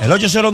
El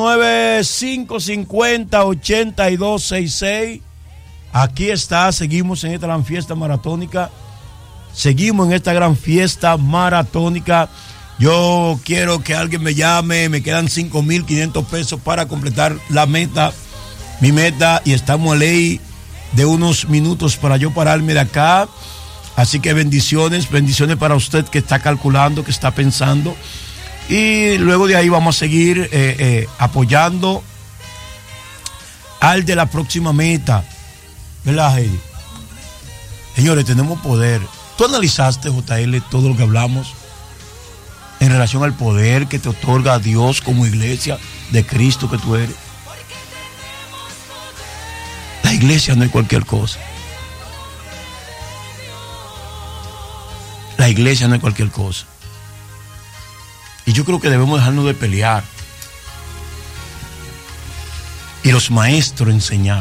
809-550-8266. Aquí está, seguimos en esta gran fiesta maratónica. Seguimos en esta gran fiesta maratónica. Yo quiero que alguien me llame. Me quedan 5,500 pesos para completar la meta, mi meta, y estamos a ley de unos minutos para yo pararme de acá. Así que bendiciones para usted que está calculando, que está pensando. Y luego de ahí vamos a seguir apoyando al de la próxima meta. ¿Verdad, Heidi? Señores, tenemos poder. ¿Tú analizaste, JL, todo lo que hablamos en relación al poder que te otorga Dios como iglesia de Cristo que tú eres? La iglesia no es cualquier cosa. La iglesia no es cualquier cosa. Y yo creo que debemos dejarnos de pelear. Y los maestros enseñar.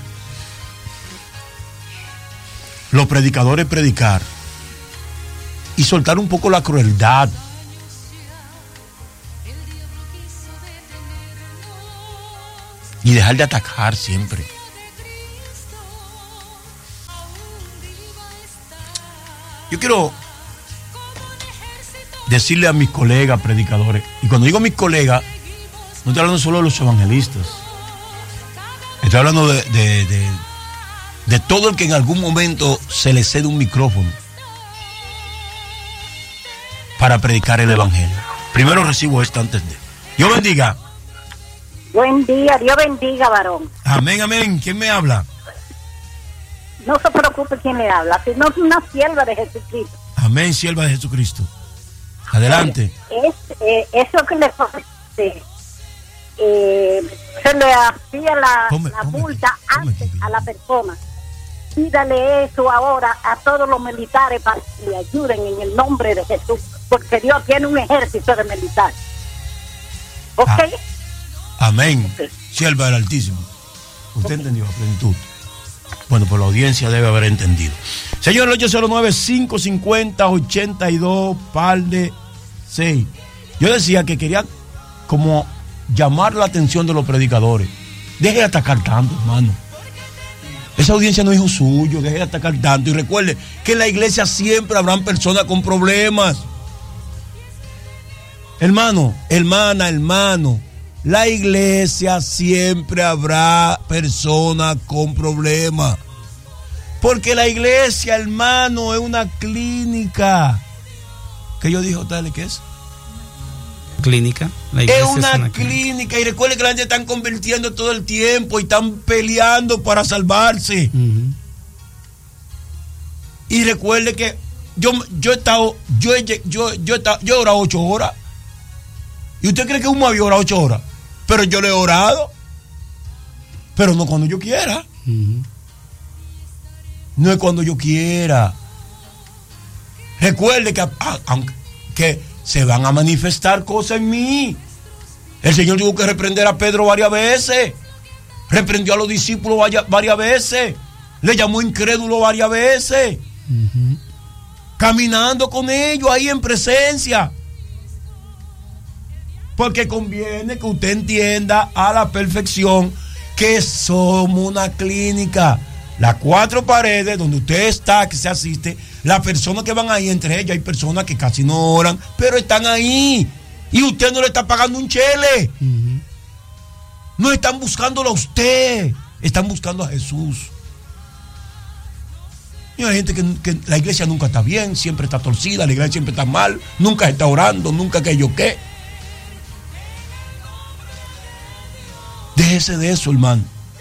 Los predicadores predicar. Y soltar un poco la crueldad. Y dejar de atacar siempre. Yo quiero decirle a mis colegas predicadores, y cuando digo mis colegas, no estoy hablando solo de los evangelistas, estoy hablando de todo el que en algún momento se le cede un micrófono para predicar el evangelio. Primero recibo esto antes de... Dios bendiga. Buen día, Dios bendiga, varón. Amén, amén. ¿Quién me habla? No se preocupe quién le habla, sino una sierva de Jesucristo. Amén, sierva de Jesucristo. Adelante. Eso que le parece, se le hacía la multa antes a la persona. Pídale eso ahora a todos los militares para que le ayuden en el nombre de Jesús, porque Dios tiene un ejército de militares. ¿Ok? Amén. Okay. Sierva del Altísimo. Usted entendió a plenitud. Bueno, pues la audiencia debe haber entendido. Señor, 809-550-82 par de 6. Yo decía que quería como llamar la atención de los predicadores. Deje de atacar tanto, hermano. Esa audiencia no es hijo suyo, deje de atacar tanto. Y recuerde que en la iglesia siempre habrán personas con problemas. Hermano, hermano. La iglesia siempre habrá personas con problemas. Porque la iglesia, hermano, es una clínica. ¿Qué yo dije, tal qué es? Clínica. La iglesia es una clínica. Y recuerde que la gente están convirtiendo todo el tiempo y están peleando para salvarse. Uh-huh. Y recuerde que yo he orado 8 horas. ¿Y usted cree que uno había orado 8 horas? Pero yo le he orado. Pero no cuando yo quiera. Uh-huh. No es cuando yo quiera. Recuerde que se van a manifestar cosas en mí. El Señor tuvo que reprender a Pedro varias veces. Reprendió a los discípulos varias veces. Le llamó incrédulo varias veces. Uh-huh. Caminando con ellos ahí en presencia. Porque conviene que usted entienda a la perfección que somos una clínica. Las 4 paredes donde usted está, que se asiste, las personas que van ahí, entre ellas hay personas que casi no oran, pero están ahí. Y usted no le está pagando un chele. Uh-huh. No están buscándolo a usted, están buscando a Jesús. Y hay gente que la iglesia nunca está bien, siempre está torcida, la iglesia siempre está mal, nunca está orando, nunca que yo qué. Déjese de eso, hermano.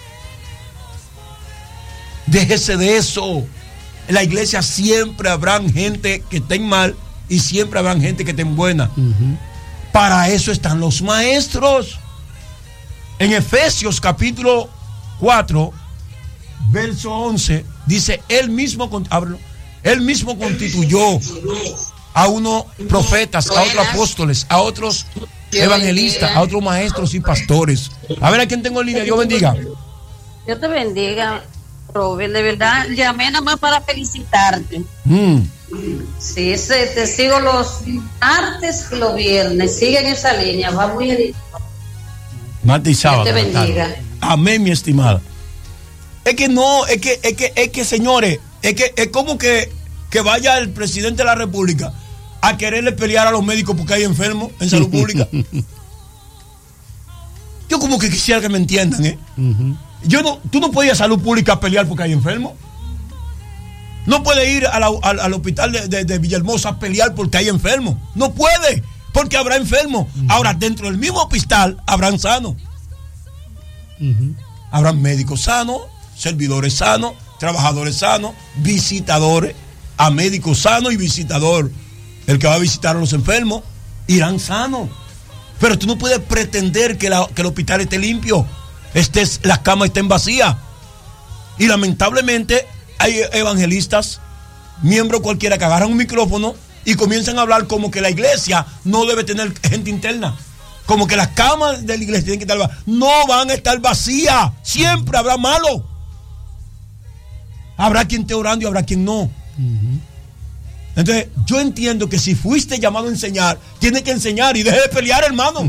Déjese de eso. En la iglesia siempre habrán gente que estén mal y siempre habrán gente que estén buena. Uh-huh. Para eso están los maestros. En Efesios capítulo 4, verso 11, dice, él mismo constituyó a unos profetas, a otros apóstoles, a otros evangelistas, a otros maestros y pastores. A ver a quién tengo en línea. Dios bendiga. Dios te bendiga, Robert. De verdad, llamé nada más para felicitarte. Sí, te sigo los martes y los viernes. Sigue en esa línea, va muy bien. Martes y sábado. Dios te bendiga. Amén, mi estimada. Es que señores, es como que vaya el presidente de la República a quererle pelear a los médicos porque hay enfermos en salud pública. Yo como que quisiera que me entiendan, ¿eh? Tú no puedes ir a salud pública a pelear porque hay enfermos. No puedes ir al hospital de Villahermosa a pelear porque hay enfermos. No puede, porque habrá enfermos. Ahora, dentro del mismo hospital habrán sanos. Habrán médicos sanos, servidores sanos, trabajadores sanos, visitadores, a médicos sanos y visitador. El que va a visitar a los enfermos irán sanos. Pero tú no puedes pretender que el hospital esté limpio, las camas estén vacías. Y lamentablemente hay evangelistas, miembros cualquiera, que agarran un micrófono y comienzan a hablar como que la iglesia no debe tener gente interna. Como que las camas de la iglesia tienen que estar vacías. No van a estar vacías. Siempre habrá malo. Habrá quien esté orando y habrá quien no. Entonces, yo entiendo que si fuiste llamado a enseñar, tienes que enseñar y deje de pelear, hermano.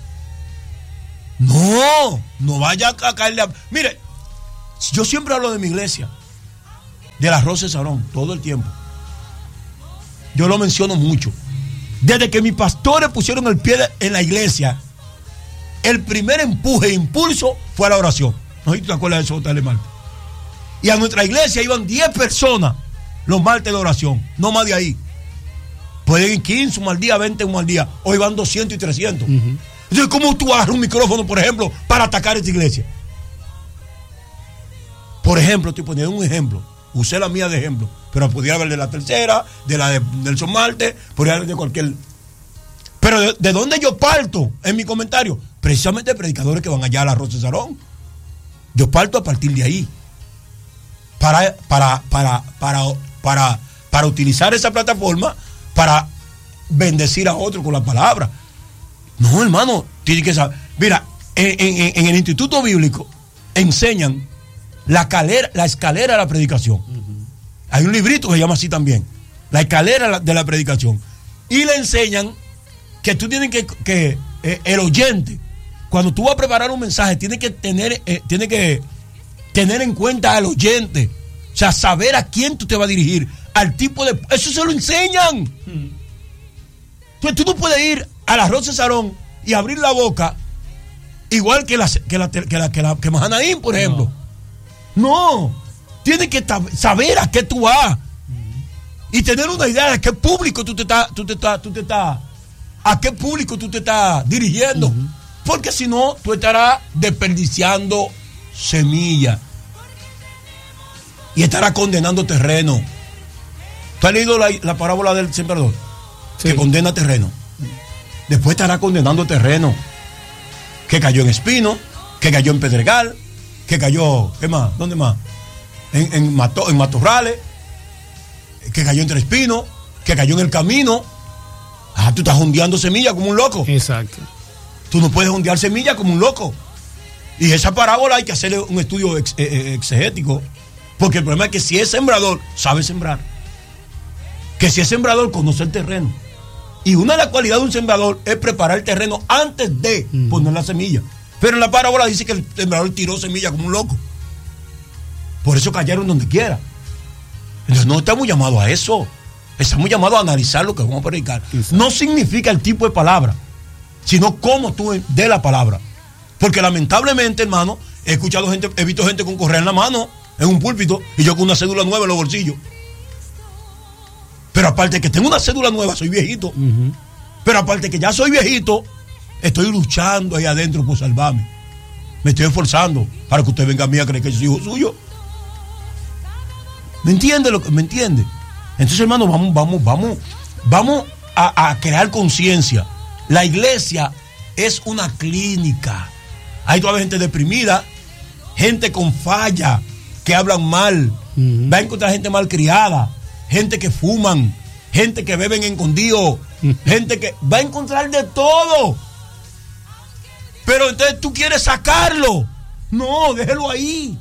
No vaya a caerle a... Mire, yo siempre hablo de mi iglesia, de la Rosa de Sarón, todo el tiempo. Yo lo menciono mucho. Desde que mis pastores pusieron el pie en la iglesia, el primer empuje e impulso fue a la oración. No sé si tú te acuerdas de eso, Telemarte. Y a nuestra iglesia iban 10 personas los martes de oración, no más de ahí. Pueden ir 15 un mal día, 20 un mal día. Hoy van 200 y 300. Entonces, ¿cómo tú agarras un micrófono, por ejemplo, para atacar esta iglesia? Por ejemplo, estoy poniendo un ejemplo. Usé la mía de ejemplo, pero podría haber de la tercera, de la de Nelson Marte, podría haber de cualquier. Pero ¿de dónde yo parto en mi comentario? Precisamente de predicadores que van allá a la Rosa de Sarón. Yo parto a partir de ahí. Para utilizar esa plataforma para bendecir a otro con la palabra. No, hermano, tiene que saber. Mira, en el Instituto Bíblico enseñan la escalera de la predicación. Hay un librito que se llama así también, la escalera de la predicación. Y le enseñan que tú tienes que el oyente, cuando tú vas a preparar un mensaje, tiene que tener en cuenta al oyente. O sea, saber a quién tú te vas a dirigir, al tipo de... Eso se lo enseñan. Entonces tú no puedes ir a la Rosa de Sarón y abrir la boca igual que Mahanaim, por ejemplo. No. Tienes que saber a qué tú vas y tener una idea de qué público a qué público tú te estás dirigiendo. Porque si no, tú estarás desperdiciando semilla y estarás condenando terreno. ¿Tú has leído la parábola del sembrador? Sí. Que condena terreno. Después estará condenando terreno que cayó en espino, que cayó en pedregal, que cayó, ¿qué más? ¿Dónde más? En matorrales, que cayó entre espinos, que cayó en el camino. Tú estás ondeando semilla como un loco. Exacto. Tú no puedes ondear semilla como un loco. Y esa parábola hay que hacerle un estudio exegético, porque el problema es que si es sembrador, sabe sembrar. Que si es sembrador, conoce el terreno. Y una de las cualidades de un sembrador es preparar el terreno antes de poner la semilla. Pero en la parábola dice que el sembrador tiró semilla como un loco. Por eso cayeron donde quiera. Entonces no estamos llamados a eso. Estamos llamados a analizar lo que vamos a predicar. Exacto. No significa el tipo de palabra, sino cómo tú des la palabra. Porque lamentablemente, hermano, he visto gente con correa en la mano, en un púlpito, y yo con una cédula nueva en los bolsillos. Pero aparte de que tengo una cédula nueva, soy viejito. Pero aparte de que ya soy viejito, estoy luchando ahí adentro por salvarme. Me estoy esforzando para que usted venga a mí a creer que yo soy hijo suyo. ¿Me entiende ¿Me entiende? Entonces, hermano, vamos a crear conciencia. La iglesia es una clínica. Hay toda gente deprimida, gente con falla, que hablan mal. Va a encontrar gente malcriada, gente que fuman, gente que beben escondido, gente que va a encontrar de todo. Pero entonces tú quieres sacarlo. No, déjelo ahí.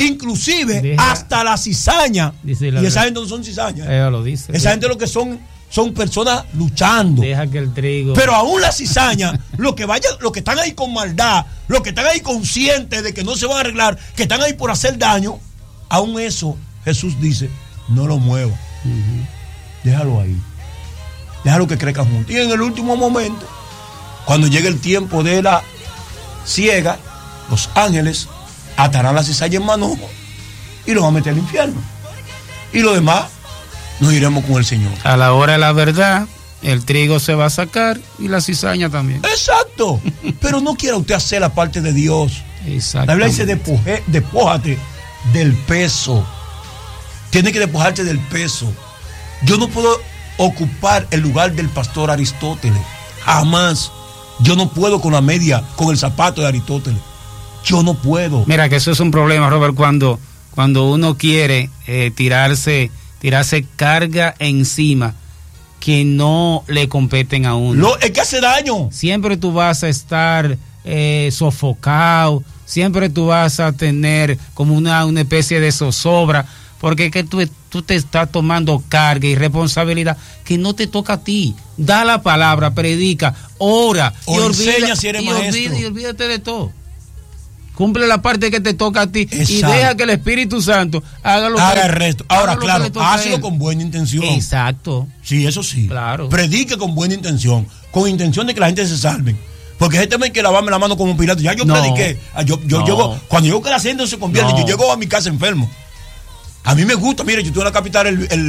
Inclusive hasta la cizaña. Y esa gente no son cizañas. Ella lo dice. Esa gente lo que son son personas luchando. Deja que el trigo. Pero aún la cizaña, los que están ahí con maldad, los que están ahí conscientes de que no se van a arreglar, que están ahí por hacer daño, aún eso Jesús dice, no lo mueva. Déjalo ahí. Déjalo que crezca junto. Y en el último momento, cuando llegue el tiempo de la siega, los ángeles atarán la cizaña en manojo y los van a meter al infierno. Y lo demás, nos iremos con el Señor. A la hora de la verdad, el trigo se va a sacar y la cizaña también. Exacto. Pero no quiera usted hacer la parte de Dios. La Biblia dice, despójate del peso. Tienes que despojarte del peso. Yo no puedo ocupar el lugar del pastor Aristóteles. Jamás. Yo no puedo con la media, con el zapato de Aristóteles. Yo no puedo. Mira que eso es un problema, Robert, cuando uno quiere tirarse carga encima que no le competen a uno. Es que hace daño. Siempre tú vas a estar sofocado, siempre tú vas a tener como una especie de zozobra, porque es que tú te estás tomando carga y responsabilidad que no te toca a ti. Da la palabra, predica, ora o enseña si eres maestro. Y olvídate de todo. Cumple la parte que te toca a ti. Exacto. Y deja que el Espíritu Santo haga el resto. Ahora, claro, hazlo con buena intención. Exacto. Sí, eso sí. Claro. Predique con buena intención, con intención de que la gente se salve. Porque gente me quiere lavarme la mano como un pirata. Ya yo prediqué. Yo llego, cuando yo que la gente se convierte, yo llego a mi casa enfermo. A mí me gusta, mire, yo estuve en la capital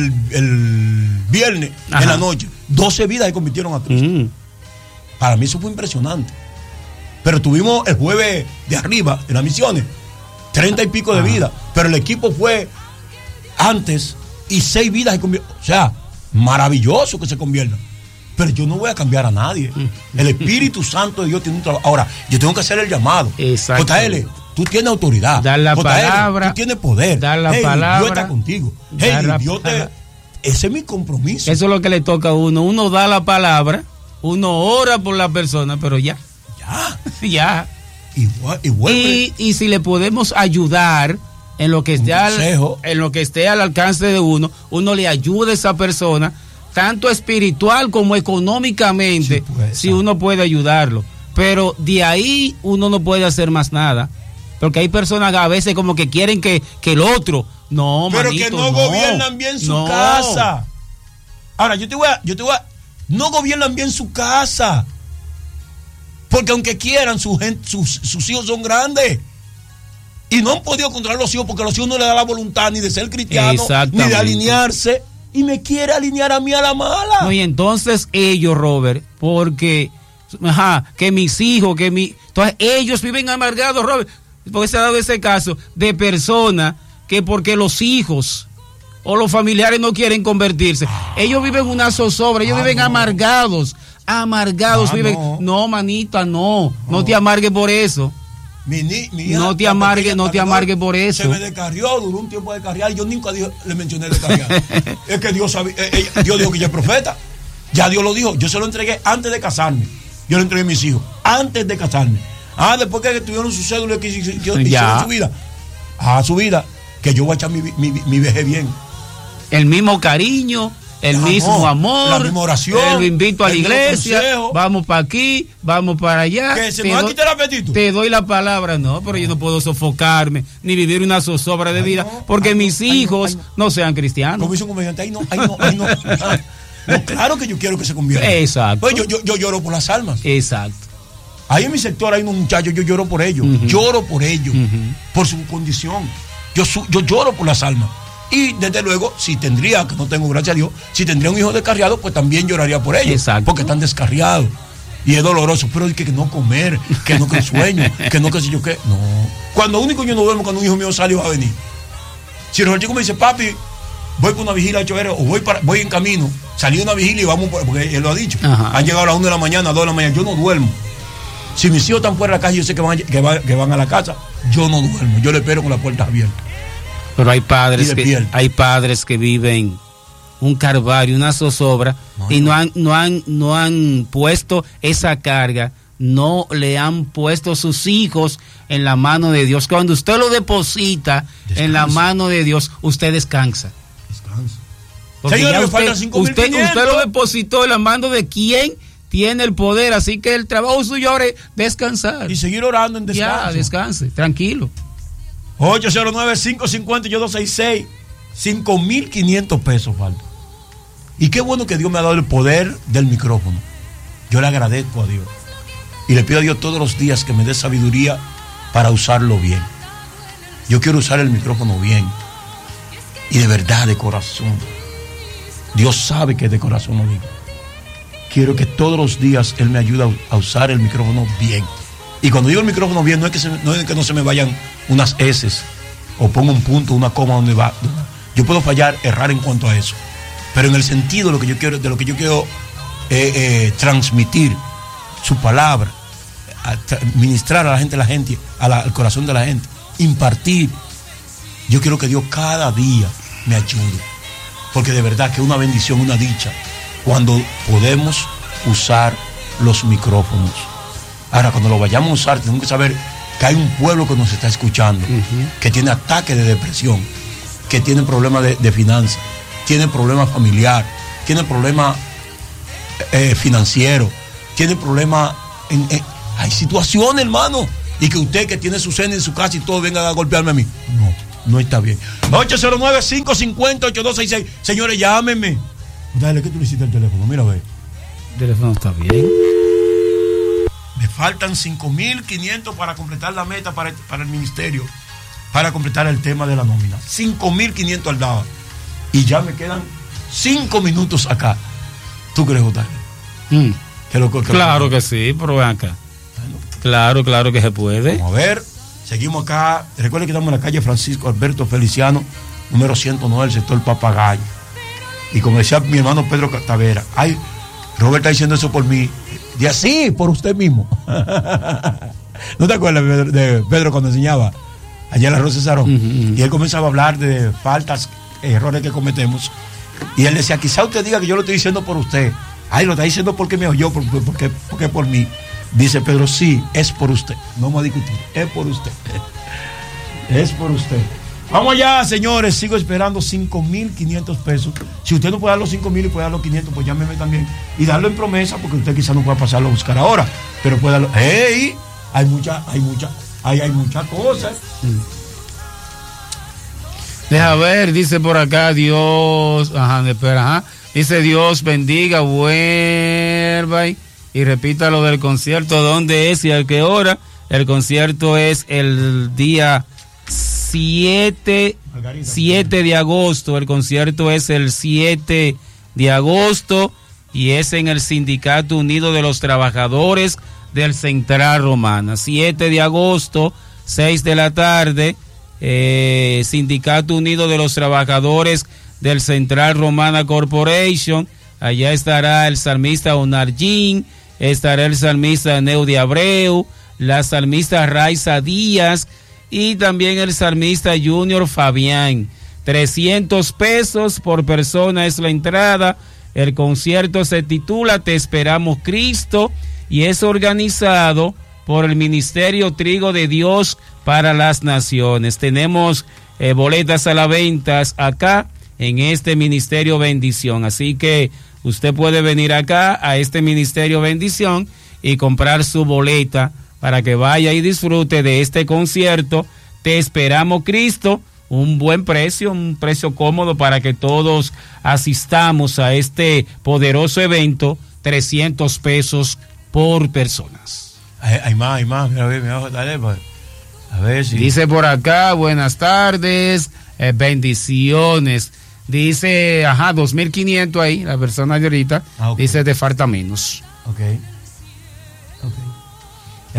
el viernes, en la noche. 12 vidas se convirtieron a Cristo. Para mí eso fue impresionante. Pero tuvimos el jueves de arriba, en las misiones, 30 y pico de vidas. Pero el equipo fue antes y 6 vidas se convirtieron. O sea, maravilloso que se conviertan. Pero yo no voy a cambiar a nadie. El Espíritu Santo de Dios tiene un trabajo. Ahora, yo tengo que hacer el llamado. JL, tú tienes autoridad. Dar la palabra. Tú tienes poder. Dar la palabra. Dios está contigo. Ese es mi compromiso. Eso es lo que le toca a uno. Uno da la palabra, uno ora por la persona, pero ya. Ya. Y si le podemos ayudar en lo que esté al alcance de uno le ayuda a esa persona, tanto espiritual como económicamente, si uno puede ayudarlo. Pero de ahí uno no puede hacer más nada. Porque hay personas que a veces como que quieren que el otro, no, pero manito, que no gobiernan bien su casa. Ahora, yo te voy a, no gobiernan bien su casa. Porque aunque quieran, sus hijos son grandes. Y no han podido controlar los hijos porque los hijos no le dan la voluntad ni de ser cristiano, ni de alinearse. Y me quiere alinear a mí a la mala. No, y entonces ellos, Robert, porque, que mis hijos, entonces ellos viven amargados, Robert. Porque se ha dado ese caso de personas que porque los hijos o los familiares no quieren convertirse, ellos viven una zozobra, ellos viven amargados viven. No, manita, no te amargues por eso. Mi hija, no te amargues por eso. Se me descarrió, duró un tiempo de descarriar, y yo nunca le mencioné descarriar. Es que Dios dijo que ella es profeta. Ya Dios lo dijo. Yo se lo entregué antes de casarme. Yo lo entregué a mis hijos antes de casarme. Después que tuvieron su cédula que hicieron su vida. Su vida, que yo voy a echar mi vejez bien. El mismo cariño, el mismo amor, la misma oración. Lo invito a la iglesia, vamos para aquí, vamos para allá. Que se me va a quitar el apetito. Te doy la palabra, pero yo no puedo sofocarme, ni vivir una zozobra de vida, porque mis hijos no sean cristianos. Como dice un comediante, no. No, claro que yo quiero que se conviertan. Exacto. Pues yo lloro por las almas. Exacto. Ahí en mi sector hay unos muchachos, yo lloro por ellos. Lloro por ellos, por su condición. Yo lloro por las almas. Y desde luego, si tendría, que no tengo, gracias a Dios, si tendría un hijo descarriado, pues también lloraría por ellos. Exacto. Porque están descarriados. Y es doloroso, pero hay que no comer, que no que sueño, que no que sé yo qué. No. Cuando único yo no duermo, cuando un hijo mío sale, va a venir. Si el chico me dice, papi, voy con una vigilia a Chover, o voy en camino, salí de una vigilia y vamos, porque él lo ha dicho. Han llegado a las 1 de la mañana, a 2 de la mañana, yo no duermo. Si mis hijos están fuera de la casa, yo sé que van a la casa, yo no duermo, yo le espero con las puertas abiertas. Pero hay padres que viven un calvario, una zozobra, y no han puesto esa carga, no le han puesto sus hijos en la mano de Dios. Cuando usted lo deposita en la mano de Dios, usted descansa. Señor, me faltan 5.500. Usted lo depositó en las manos de quien tiene el poder, así que el trabajo suyo ahora es descansar. Y seguir orando en descanso. Ya, descanse, tranquilo. 809-550-8266. 5.500 pesos falta. Y qué bueno que Dios me ha dado el poder del micrófono. Yo le agradezco a Dios. Y le pido a Dios todos los días que me dé sabiduría para usarlo bien. Yo quiero usar el micrófono bien. Y de verdad, de corazón. Dios sabe que de corazón lo digo. Quiero que todos los días Él me ayude a usar el micrófono bien. Y cuando digo el micrófono bien, no es que no se me vayan unas S o ponga un punto, una coma donde va. Yo puedo fallar, errar en cuanto a eso. Pero en el sentido de lo que yo quiero transmitir, su palabra, ministrar a la gente, al corazón de la gente, impartir. Yo quiero que Dios cada día me ayude. Porque de verdad que es una bendición, una dicha, cuando podemos usar los micrófonos. Ahora, cuando lo vayamos a usar, tenemos que saber que hay un pueblo que nos está escuchando, que tiene ataques de depresión, que tiene problemas de finanzas, tiene problemas familiares, tiene problemas financieros, tiene problemas hay situaciones, hermano, y que usted que tiene su cena en su casa y todo venga a golpearme a mí. No está bien. 809-550-8266. Señores, llámenme. Dale, ¿qué tú le hiciste al teléfono? Mira, ve. El teléfono está bien. Me faltan 5.500 para completar la meta para el ministerio, para completar el tema de la nómina. 5.500 al daba. Y ya me quedan 5 minutos acá. ¿Tú crees, J.R.? Claro que sí, pero ven acá. Bueno, claro que se puede. Vamos a ver. Seguimos acá. Recuerden que estamos en la calle Francisco Alberto Feliciano, número 109, el sector Papagayo. Y como decía mi hermano Pedro Tavera, ay, Robert está diciendo eso por mí. Y así, por usted mismo. ¿No te acuerdas de Pedro cuando enseñaba allá en la Rosa Sarón? Y él comenzaba a hablar de faltas, errores que cometemos. Y él decía, quizá usted diga que yo lo estoy diciendo por usted. Ay, lo está diciendo porque me oyó, porque por mí. Dice Pedro, sí, es por usted. No vamos a discutir, es por usted. Es por usted. Vamos allá, señores. Sigo esperando 5.500 pesos. Si usted no puede dar los 5.000 y puede dar los 500, pues llámeme también. Y darlo en promesa, porque usted quizás no pueda pasarlo a buscar ahora. Pero puede darlo. ¡Ey! Hay muchas cosas. Deja ver, dice por acá, Dios. Dice Dios bendiga, vuelva y repita lo del concierto, ¿dónde es y a qué hora? El concierto es el día 7 de agosto, el concierto es el 7 de agosto y es en el Sindicato Unido de los Trabajadores del Central Romana. 7 de agosto, 6 de la tarde, Sindicato Unido de los Trabajadores del Central Romana Corporation. Allá estará el salmista Onarjin, estará el salmista Neudi Abreu, la salmista Raiza Díaz y también el salmista Junior Fabián. 300 pesos por persona es la entrada. El concierto se titula Te Esperamos Cristo y es organizado por el Ministerio Trigo de Dios para las Naciones. Tenemos boletas a la venta acá en este Ministerio Bendición, así que usted puede venir acá a este Ministerio Bendición y comprar su boleta para que vaya y disfrute de este concierto. Te Esperamos Cristo, un buen precio, un precio cómodo para que todos asistamos a este poderoso evento, 300 pesos por personas. Hay más, mira, dale, a ver si... Dice por acá, buenas tardes, bendiciones. Dice, 2.500 ahí, la persona de ahorita, okay. Dice, te falta menos. Ok. El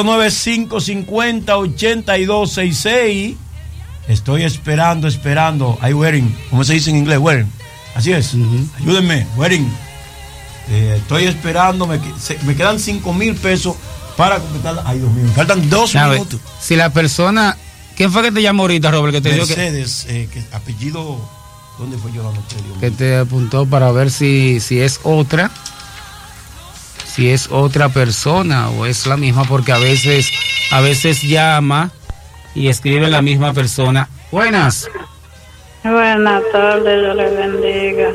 809-550-8266. Estoy esperando. Hay wearing, ¿cómo se dice en inglés? Wearing. Así es. Ayúdenme, wearing. Estoy esperando, me quedan 5.000 pesos para completar. Ay, Dios mío, me faltan 2 minutos. Si la persona, ¿quién fue que te llamó ahorita, Robert? Que te Mercedes, dio que apellido... ¿Dónde fue yo la noche? Que te apuntó para ver si es otra. Si es otra persona o es la misma, porque a veces llama y escribe la misma persona. Buenas. Buenas tardes, Dios le bendiga.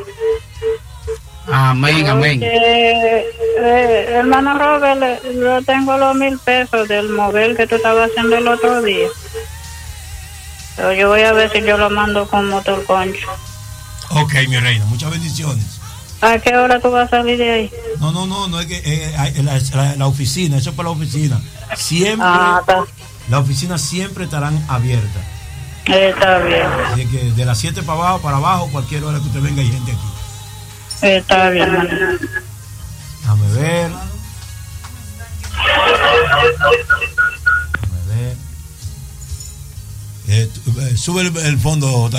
Amén, amén. Hermano Robert, yo tengo los 1,000 pesos del mover que tú estabas haciendo el otro día. Pero yo voy a ver si yo lo mando con Motor Concho. Ok, mi reina, muchas bendiciones. ¿A qué hora tú vas a salir de ahí? No, es que la oficina, eso es para la oficina. Siempre, la oficina siempre estarán abiertas. Está bien. Así que de las 7 para abajo, cualquier hora que usted venga hay gente aquí. Está bien. Déjame ver. Sube el fondo.